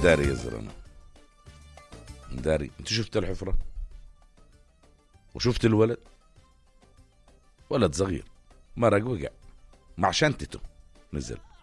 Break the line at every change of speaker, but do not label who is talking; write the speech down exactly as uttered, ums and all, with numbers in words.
مداري يا زلمة مداري. انت شفت الحفرة وشفت الولد، ولد صغير مرق وقع مع شنطته نزل.